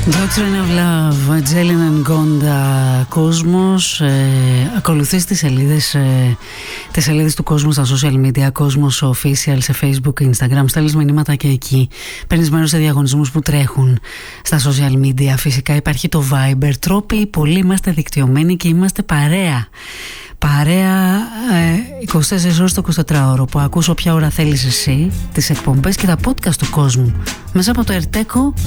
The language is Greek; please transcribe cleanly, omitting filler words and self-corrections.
Doctrine of Love, Jalen Ngonda, Κόσμος. Ακολουθείς τις σελίδες του Κόσμου στα social media, Κόσμος Official σε Facebook, Instagram. Στέλνεις μηνύματα και εκεί. Παίρνεις μέρος σε διαγωνισμούς που τρέχουν στα social media. Φυσικά υπάρχει το Viber. Τρόποι, πολλοί είμαστε δικτυωμένοι και είμαστε παρέα. Παρέα 24 ώρες το 24ωρο που ακούς όποια ώρα θέλεις εσύ τις εκπομπές και τα podcast του Κόσμου μέσα από το Ερτέκο